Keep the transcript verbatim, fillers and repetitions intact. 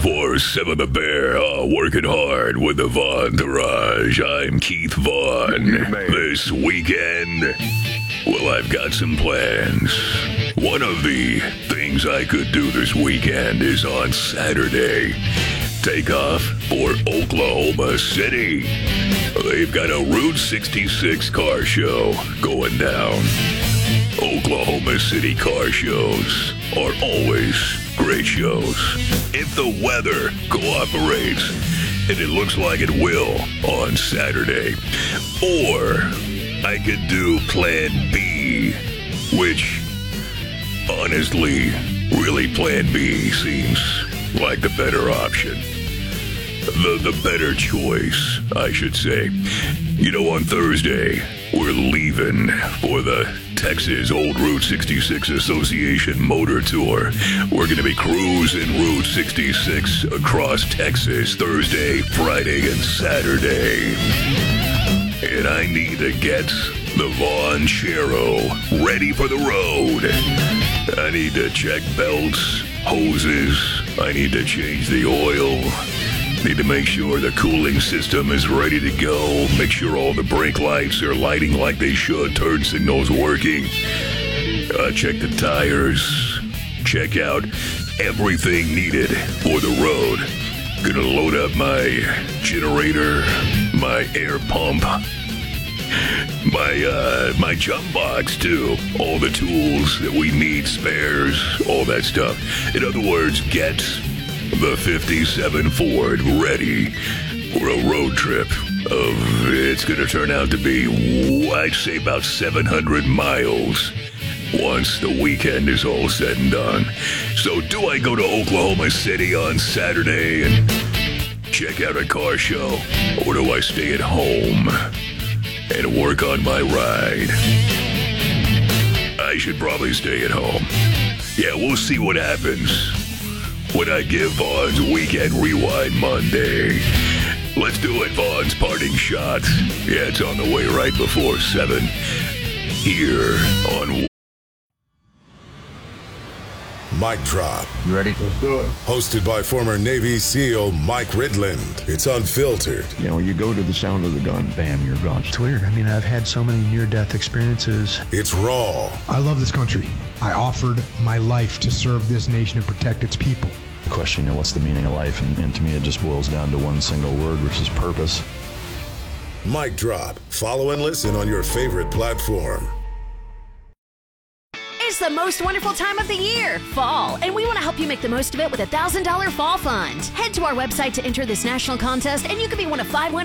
For Seven the Bear, uh, working hard with the Vaughn Entourage. I'm Keith Vaughn. This weekend, well, I've got some plans. One of the things I could do this weekend is on Saturday, take off for Oklahoma City. They've got a Route sixty-six car show going down. Oklahoma City car shows are always great shows. If the weather cooperates, and it looks like it will on Saturday. Or I could do Plan B, which honestly, really Plan B seems like the better option. The, the better choice, I should say. You know, on Thursday, we're leaving for the Texas Old Route sixty-six Association Motor Tour. We're going to be cruising Route sixty-six across Texas Thursday, Friday, and Saturday. And I need to get the Vaughn Chero ready for the road. I need to check belts, hoses. I need to change the oil. Need to make sure the cooling system is ready to go. Make sure all the brake lights are lighting like they should. Turn signals working. Uh, check the tires. Check out everything needed for the road. Gonna load up my generator, my air pump, my uh, my jump box too. All the tools that we need, spares, all that stuff. In other words, get the fifty-seven Ford ready for a road trip of, it's going to turn out to be, I'd say about seven hundred miles once the weekend is all said and done. So do I go to Oklahoma City on Saturday and check out a car show, or do I stay at home and work on my ride? I should probably stay at home. Yeah, we'll see what happens when I give Vaughn's Weekend Rewind Monday. Let's do it, Vaughn's parting shot. Yeah, it's on the way right before seven here on Mic Drop. You ready? Let's do it. Hosted by former Navy SEAL Mike Ridland. It's unfiltered. You know, you go to the sound of the gun, bam, you're gone. It's weird. I mean, I've had so many near-death experiences. It's raw. I love this country. I offered my life to serve this nation and protect its people. The question, you know, what's the meaning of life? And, and to me, it just boils down to one single word, which is purpose. Mic Drop. Follow and listen on your favorite platform. It's the most wonderful time of the year, fall, and we want to help you make the most of it with a one thousand dollars Fall Fund. Head to our website to enter this national contest, and you can be one of five winners